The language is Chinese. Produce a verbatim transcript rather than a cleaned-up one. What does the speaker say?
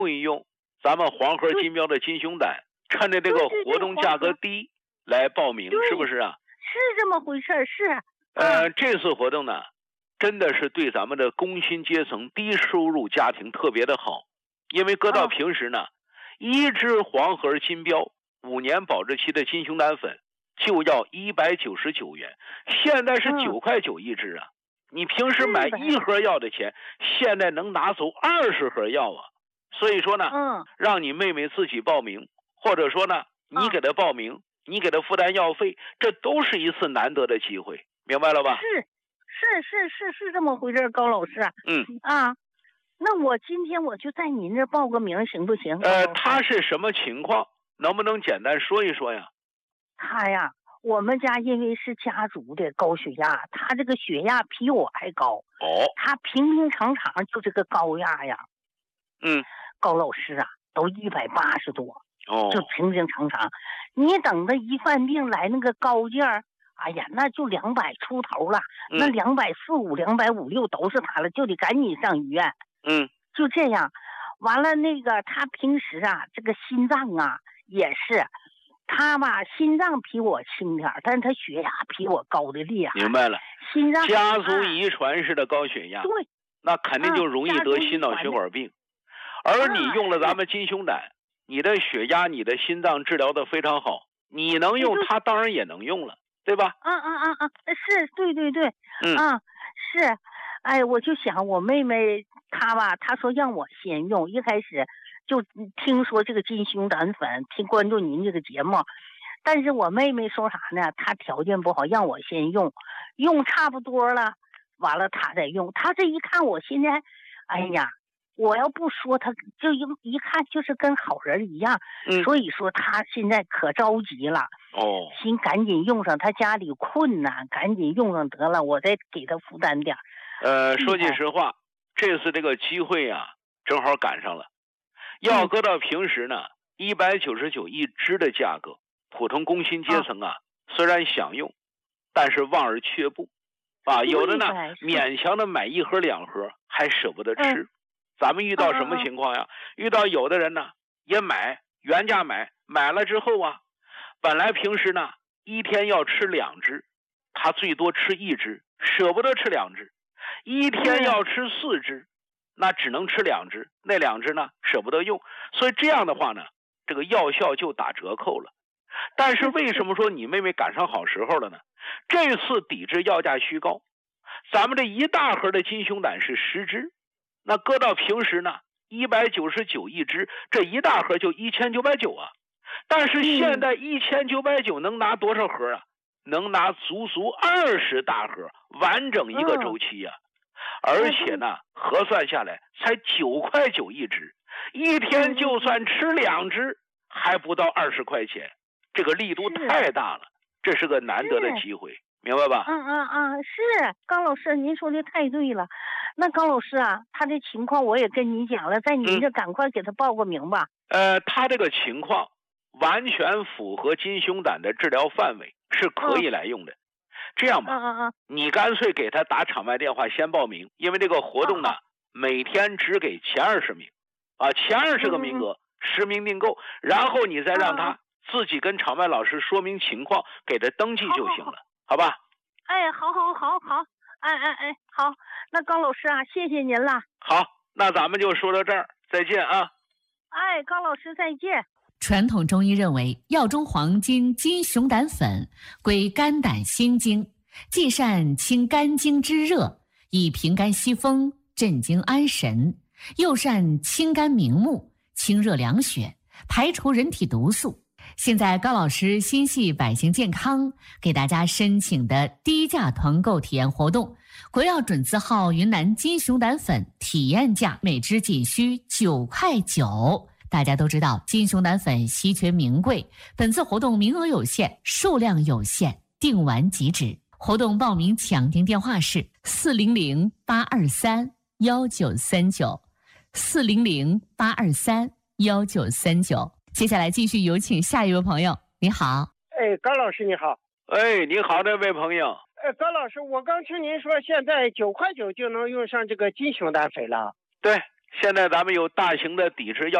用一用咱们黄河金标的金熊胆，趁着这个活动价格低来报名，是不是啊？ 是这么回事，是。 呃，这次活动呢，真的是对咱们的工薪阶层、低收入家庭特别的好，因为搁到平时呢，哦、一支黄河金标五年保质期的金熊胆粉就要一百九十九元，现在是九块九一支啊！嗯、你平时买一盒药的钱，现在能拿走二十盒药啊！所以说呢， 嗯， 让你妹妹自己报名，或者说呢，你给她报名，啊、你给她负担药费，这都是一次难得的机会。明白了吧？ 是是是是是这么回事，高老师。 嗯啊，那我今天我就在您这报个名，行不行？ 呃，他是什么情况？能不能简单说一说呀？ 他呀，我们家因为是家族的高血压，他这个血压比我还高。 哦。 他平平常常就这个高压呀。 嗯。 高老师啊，都一百八十多。 哦。 就平平常常，你等他一犯病来那个高劲儿。哎呀，那就两百出头了， 嗯、 那两百四五、两百五六都是他了，就得赶紧上医院。 嗯， 就这样，完了那个他平时啊，这个心脏啊也是，他吧心脏比我轻点，但是他血压比我高的厉害。 明白了， 心脏家族遗传式的高血压， 啊、对， 那肯定就容易得心脑血管病。啊、而你用了咱们金熊胆，啊、你的血压、你的心脏治疗的非常好，你能用，他当然也能用了。对吧？ 啊啊啊啊！是，对对对， 嗯啊是，哎，我就想我妹妹她吧，她说让我先用，一开始就听说这个金熊胆粉，听关注您这个节目，但是我妹妹说啥呢？她条件不好，让我先用，用差不多了，完了她再用。她这一看我现在，哎呀。我要不说他，就一一看就是跟好人一样， 嗯、 所以说他现在可着急了。 哦， 先赶紧用上，他家里困难，赶紧用上得了，我再给他负担点。 呃，说句实话，这次这个机会啊，正好赶上了。要搁到平时呢，一百九十九一支的价格，普通工薪阶层啊，啊虽然想用，但是望而却步，啊，有的呢勉强的买一盒两盒，还舍不得吃。嗯咱们遇到什么情况呀？遇到有的人呢也买原价买，买了之后啊，本来平时呢一天要吃两只，他最多吃一只，舍不得吃两只；一天要吃四只，那只能吃两只，那两只呢舍不得用，所以这样的话呢，这个药效就打折扣了。但是为什么说你妹妹赶上好时候了呢？这次抵制药价虚高，咱们这一大盒的金熊胆是十支。那搁到平时呢，一百九十九一支，这一大盒就一千九百九啊。但是现在一千九百九能拿多少盒啊？能拿足足二十大盒，完整一个周期呀、啊。而且呢，核算下来才九块九一支，一天就算吃两只，还不到二十块钱，这个力度太大了，这是个难得的机会。明白吧？ 嗯嗯嗯，是高老师，您说的太对了。那高老师啊，他的情况我也跟你讲了，在您这赶快给他报个名吧。 嗯、呃，他这个情况完全符合金熊胆的治疗范围，是可以来用的。嗯、这样吧， 嗯嗯嗯， 你干脆给他打场外电话先报名，因为这个活动呢， 嗯、 每天只给前二十名，啊，前二十个名额，十、嗯、名订购，然后你再让他自己跟场外老师说明情况，给他登记就行了。好好好好吧， 哎，好好好好，哎哎哎，好，那高老师啊，谢谢您了。 好，那咱们就说到这儿，再见啊。 哎，高老师再见。 传统中医认为，药中黄金金熊胆粉归肝胆心经，既善清肝经之热，以平肝息风、镇惊安神，又善清肝明目、清热凉血，排除人体毒素。现在高老师心系百姓健康，给大家申请的低价团购体验活动，国药准字号云南金熊胆粉体验价每支仅需九块九。大家都知道金熊胆粉稀缺名贵，本次活动名额有限，数量有限，订完即止。活动报名抢订电话是四零零八二三幺九三九，四零零八二三幺九三九。接下来继续有请下一位朋友。你好。 哎，高老师你好。 哎，你好，这位朋友。 哎，高老师，我刚听您说现在九块九就能用上这个金熊胆粉了。 对， 现在咱们有大型的抵制药。